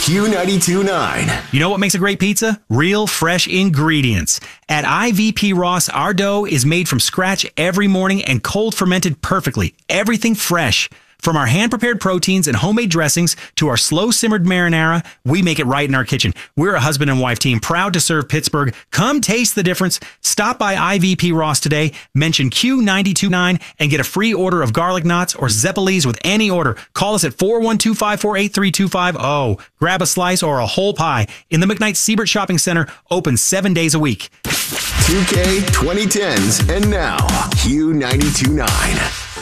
Q92.9. You know what makes a great pizza? Real, fresh ingredients. At IVP Ross, our dough is made from scratch every morning and cold fermented perfectly. Everything fresh. From our hand-prepared proteins and homemade dressings to our slow-simmered marinara, we make it right in our kitchen. We're a husband and wife team proud to serve Pittsburgh. Come taste the difference. Stop by IVP Ross today, mention Q929, and get a free order of garlic knots or Zeppelese with any order. Call us at 412-548-3250. Grab a slice or a whole pie. In the McKnight Siebert Shopping Center, open 7 days a week. 2K 2010s and now Q92.9.